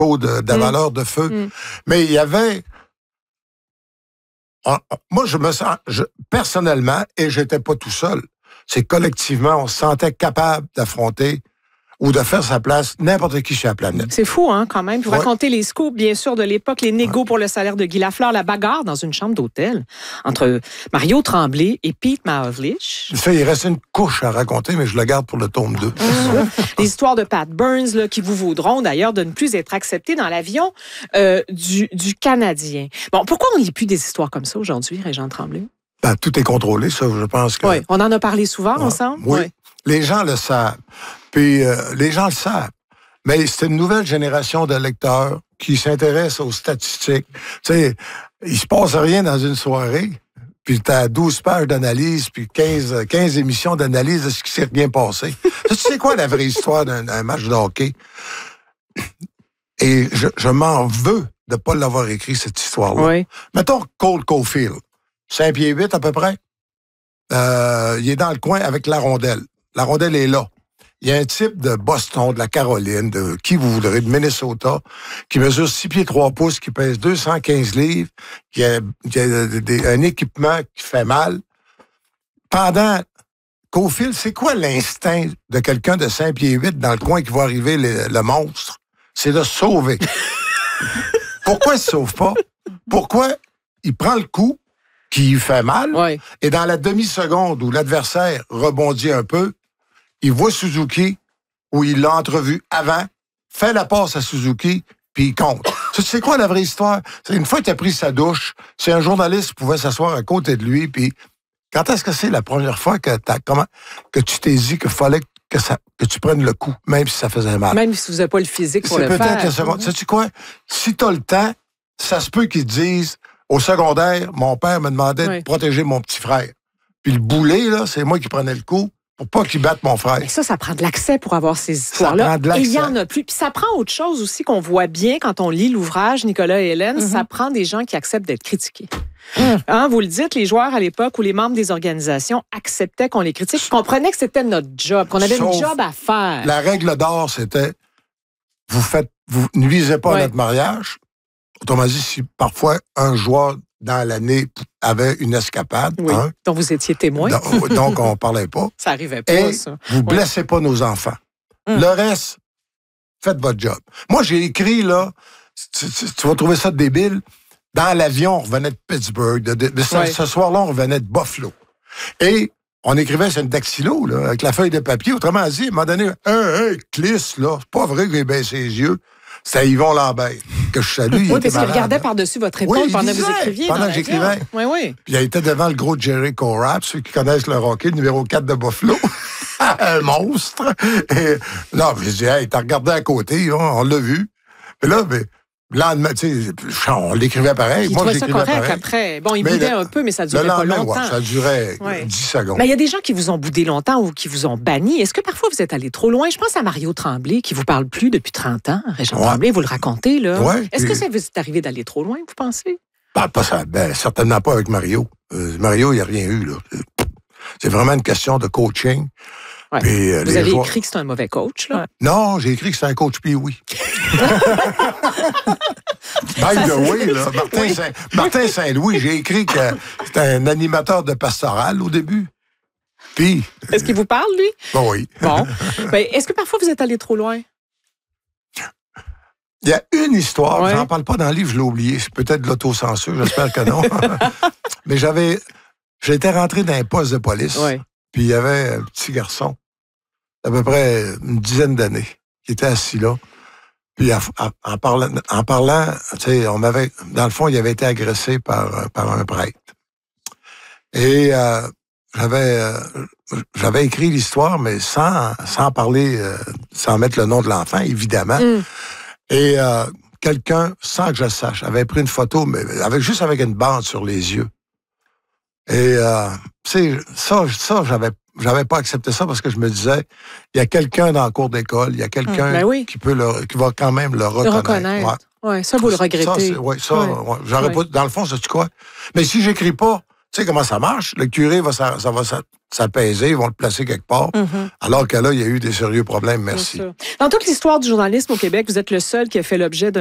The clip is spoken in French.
d'avaleur de feu. Mais il y avait... Moi, je me sens... personnellement, et j'étais pas tout seul, c'est collectivement, on se sentait capable d'affronter ou de faire sa place n'importe qui sur la planète. C'est fou, hein, quand même. Vous racontez les scoops, bien sûr, de l'époque, les négos pour le salaire de Guy Lafleur, la bagarre dans une chambre d'hôtel entre Mario Tremblay et Pete Maravlich. Ça, il reste une couche à raconter, mais je la garde pour le tome 2. Les histoires de Pat Burns, là, qui vous vaudront d'ailleurs de ne plus être acceptées dans l'avion du Canadien. Bon, pourquoi on n'y a plus des histoires comme ça aujourd'hui, Régent Tremblay? Ben, tout est contrôlé, ça, je pense que... Oui, on en a parlé souvent ensemble. Oui, les gens le savent. Puis les gens le savent. Mais c'est une nouvelle génération de lecteurs qui s'intéressent aux statistiques. Tu sais, il se passe rien dans une soirée, puis tu as 12 pages d'analyse, puis 15 émissions d'analyse de ce qui s'est bien passé. Tu sais quoi la vraie histoire d'un match de hockey? Et je m'en veux de ne pas l'avoir écrit, cette histoire-là. Oui. Mettons Cole Caulfield, 5 pieds 8 à peu près. Il est dans le coin avec la rondelle. La rondelle est là. Il y a un type de Boston, de la Caroline, de qui vous voudrez, de Minnesota, qui mesure 6 pieds 3 pouces, qui pèse 215 livres, qui a un équipement qui fait mal. Pendant Caulfield, c'est quoi l'instinct de quelqu'un de 5 pieds 8 dans le coin qui va arriver le monstre? C'est de se sauver. Pourquoi il se sauve pas? Pourquoi il prend le coup qui fait mal, et dans la demi-seconde où l'adversaire rebondit un peu, il voit Suzuki, où il l'a entrevu avant, fait la passe à Suzuki, puis il compte. Tu sais quoi la vraie histoire? C'est une fois qu'il a pris sa douche, c'est un journaliste qui pouvait s'asseoir à côté de lui, puis quand est-ce que c'est la première fois que tu t'es dit qu'il fallait que tu prennes le coup, même si ça faisait mal? Même si vous n'avez pas le physique pour le faire. C'est peut-être la seconde. Sais-tu quoi? Si tu as le temps, ça se peut qu'ils te disent, au secondaire, mon père me demandait de protéger mon petit frère. Puis le boulet, là, c'est moi qui prenais le coup pour pas qu'il batte mon frère. Mais ça prend de l'accès pour avoir ces histoires-là. Ça prend de l'accès. Et il y en a plus. Puis ça prend autre chose aussi qu'on voit bien quand on lit l'ouvrage Nicolas et Hélène. Ça prend des gens qui acceptent d'être critiqués. Hein, vous le dites, les joueurs à l'époque ou les membres des organisations acceptaient qu'on les critique, comprenaient que c'était notre job, qu'on avait une job à faire. La règle d'or, c'était vous nuisez pas à notre mariage. Autrement dit, si parfois un joueur dans l'année avait une escapade, dont vous étiez témoin. Donc on parlait pas. Ça arrivait pas, et ça. Vous blessez pas nos enfants. Le reste, faites votre job. Moi, j'ai écrit, là, tu vas trouver ça débile, dans l'avion, on revenait de Pittsburgh. Ce soir-là, on revenait de Buffalo. Et on écrivait sur une dactylo, là, avec la feuille de papier. Autrement dit, à un moment donné, Cliss, là, c'est pas vrai qu'il ait baissé les yeux. C'était Yvon Lambert, que je salue. Oui, parce qu'il regardait par-dessus votre épaule pendant que vous écriviez. Pendant que j'écrivais. Oui. Puis il était devant le gros Jerry Corrap, ceux qui connaissent le hockey, numéro 4 de Buffalo. Un monstre. Et, non, je dis, hey, t'as regardé à côté, on l'a vu. Puis là, le lendemain, tu sais, on l'écrivait pareil. Moi, j'écrivais ça correct après. Bon, il boudait un peu, mais ça durait pas longtemps. Ça durait 10 secondes. Mais il y a des gens qui vous ont boudé longtemps ou qui vous ont banni. Est-ce que parfois vous êtes allé trop loin? Je pense à Mario Tremblay, qui vous parle plus depuis 30 ans. Régent Tremblay, vous le racontez, là. Est-ce que ça vous est arrivé d'aller trop loin, vous pensez? Certainement pas avec Mario. Mario, il n'y a rien eu, là. C'est vraiment une question de coaching. Ouais. Puis, vous avez écrit que c'est un mauvais coach, là? Non, j'ai écrit que c'est un coach Pee-Wee. By the way, là, Martin Saint-Louis, j'ai écrit que c'était un animateur de pastoral au début. Puis... Est-ce qu'il vous parle, lui? Oui. Bon. Est-ce que parfois vous êtes allé trop loin? Il y a une histoire, je n'en parle pas dans le livre, je l'ai oublié. C'est peut-être de l'autocensure, j'espère que non. Mais j'étais rentré dans un poste de police. Puis il y avait un petit garçon, d'à peu près une dizaine d'années, qui était assis là. Puis en parlant, tu sais, dans le fond, il avait été agressé par un prêtre. Et j'avais écrit l'histoire, mais sans parler, sans mettre le nom de l'enfant, évidemment. Et quelqu'un, sans que je le sache, avait pris une photo, mais juste avec une bande sur les yeux. Et tu sais, ça, j'avais pas accepté ça parce que je me disais, il y a quelqu'un dans le cours d'école, il y a quelqu'un qui va quand même le reconnaître. Ouais, ça, vous le regrettez. J'aurais pas, dans le fond, sais-tu quoi? Mais si j'écris pas, Tu sais comment ça marche? Le curé, ça va s'apaiser, ils vont le placer quelque part, alors que là, il y a eu des sérieux problèmes. Merci. Dans toute l'histoire du journalisme au Québec, vous êtes le seul qui a fait l'objet